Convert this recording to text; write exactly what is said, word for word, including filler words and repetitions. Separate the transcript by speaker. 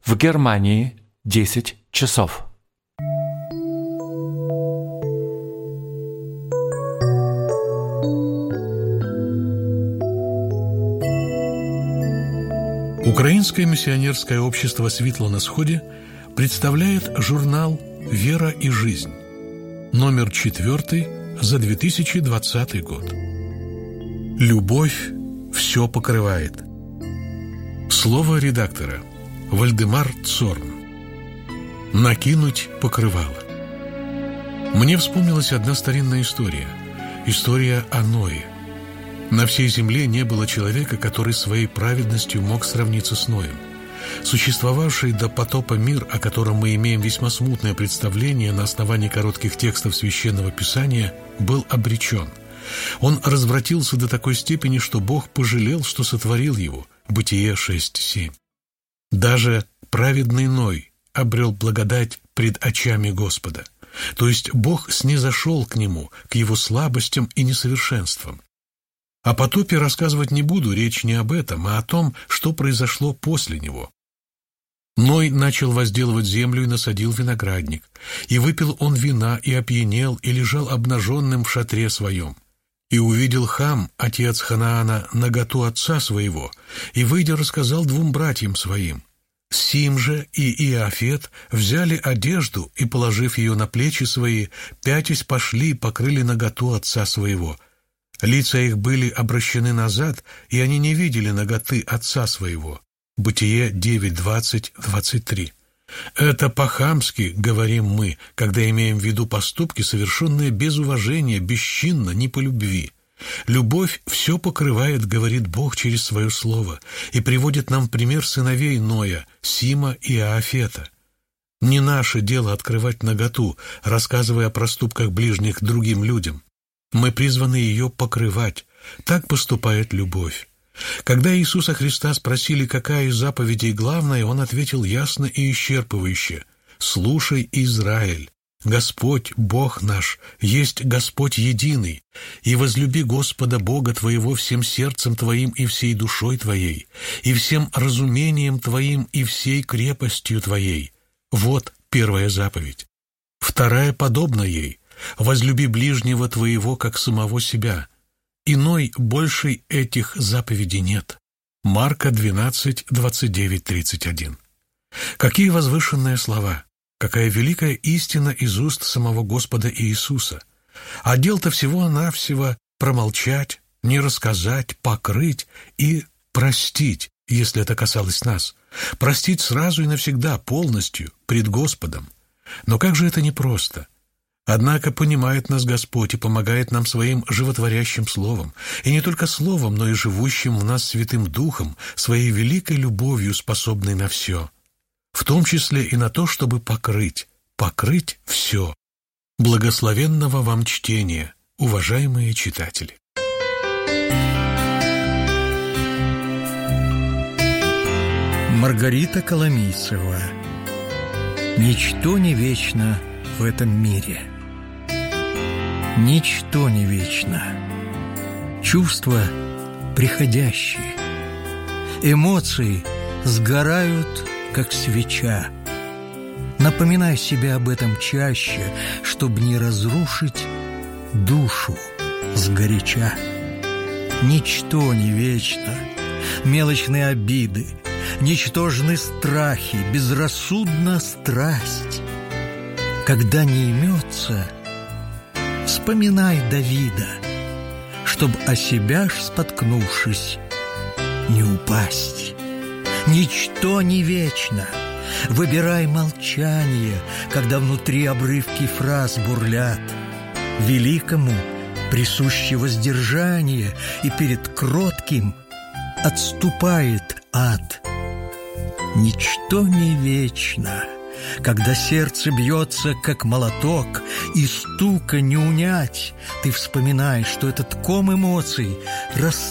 Speaker 1: В Германии десять часов.
Speaker 2: Украинское миссионерское общество «Світло на Сходе» представляет журнал «Вера и жизнь», номер четвертый за две тысячи двадцатый год. Любовь все покрывает. Слово редактора Вальдемар Цорн. Накинуть покрывало. Мне вспомнилась одна старинная история. История о Ное. На всей земле не было человека, который своей праведностью мог сравниться с Ноем. Существовавший до потопа мир, о котором мы имеем весьма смутное представление на основании коротких текстов Священного Писания, был обречен. Он развратился до такой степени, что Бог пожалел, что сотворил его. Бытие шесть семь. Даже праведный Ной обрел благодать пред очами Господа. То есть Бог снизошел к нему, к его слабостям и несовершенствам. О потопе рассказывать не буду, речь не об этом, а о том, что произошло после него. Ной начал возделывать землю и насадил виноградник. И выпил он вина, и опьянел, и лежал обнаженным в шатре своем. И увидел Хам, отец Ханаана, наготу отца своего, и, выйдя, рассказал двум братьям своим. Сим же и Иофет взяли одежду и, положив ее на плечи свои, пятясь пошли и покрыли наготу отца своего. Лица их были обращены назад, и они не видели наготы отца своего. Бытие девять двадцать двадцать три. Это по-хамски говорим мы, когда имеем в виду поступки, совершенные без уважения, бесчинно, не по любви. Любовь все покрывает, говорит Бог через свое слово, и приводит нам пример сыновей Ноя, Сима и Иофета. Не наше дело открывать наготу, рассказывая о проступках ближних другим людям. Мы призваны ее покрывать. Так поступает любовь. Когда Иисуса Христа спросили, какая из заповедей главная, Он ответил ясно и исчерпывающе: «Слушай, Израиль, Господь, Бог наш, есть Господь единый, и возлюби Господа Бога твоего всем сердцем твоим и всей душой твоей, и всем разумением твоим и всей крепостью твоей». Вот первая заповедь. Вторая подобна ей: возлюби ближнего твоего, как самого себя. Иной большей этих заповедей нет. Марка двенадцать двадцать девять тридцать один. Какие возвышенные слова! Какая великая истина из уст самого Господа Иисуса! А дел-то всего-навсего промолчать, не рассказать, покрыть и простить, если это касалось нас. Простить сразу и навсегда, полностью, пред Господом. Но как же это непросто! Однако понимает нас Господь и помогает нам своим животворящим словом, и не только словом, но и живущим в нас Святым Духом, своей великой любовью, способной на все, в том числе и на то, чтобы покрыть, покрыть все. Благословенного вам чтения, уважаемые читатели!
Speaker 3: Маргарита Коломийцева. Ничто не вечно в этом мире. Ничто не вечно. Чувства приходящие. Эмоции сгорают, как свеча. Напоминай себе об этом чаще, чтобы не разрушить душу сгоряча. Ничто не вечно. Мелочные обиды, ничтожны страхи, безрассудна страсть. Когда не имется, вспоминай Давида, чтоб о себя ж споткнувшись не упасть. Ничто не вечно. Выбирай молчание, когда внутри обрывки фраз бурлят. Великому присуще воздержание, и перед кротким отступает ад. Ничто не вечно. Когда сердце бьется, как молоток, и стука не унять, ты вспоминаешь, что этот ком эмоций рас